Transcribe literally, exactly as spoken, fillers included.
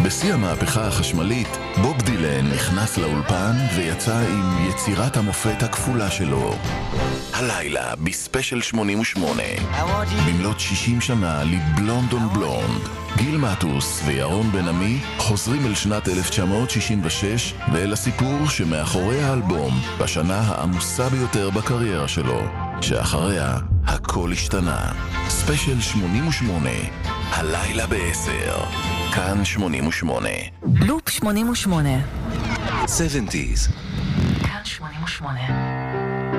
בשיא המהפכה החשמלית, בוב דילן נכנס לאולפן ויצא עם יצירת המופת הכפולה שלו. הלילה בספיישל שמונים ושמונה, במלאת שישים שנה לבלונד און בלונד. גיל מטוס וירון בן עמי חוזרים אל שנת אלף תשע מאות שישים ושש ואל הסיפור שמאחורי האלבום בשנה העמוסה ביותר בקריירה שלו, שאחריה הכל השתנה. ספיישל שמונים ושמונה, הלילה בעשר, כאן שמונים ושמונה. לופ שמונים ושמונה שבעים. כאן שמונים ושמונה.